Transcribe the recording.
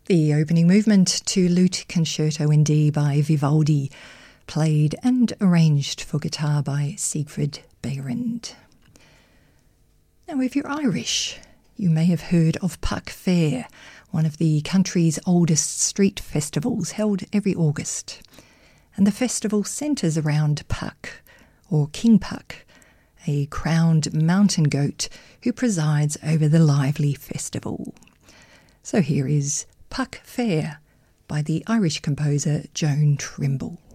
The opening movement to Lute Concerto in D by Vivaldi, played and arranged for guitar by Siegfried Behrend. Now, if you're Irish, you may have heard of Puck Fair, one of the country's oldest street festivals held every August. And the festival centres around Puck, or King Puck, a crowned mountain goat who presides over the lively festival. So here is Puck Fair by the Irish composer Joan Trimble.